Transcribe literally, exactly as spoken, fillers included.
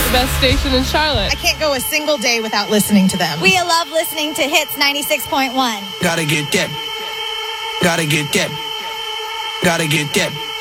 The best station in Charlotte. I can't go a single day without listening to them. We love listening to Hits ninety-six point one. Gotta get that. Gotta get that. Gotta get that.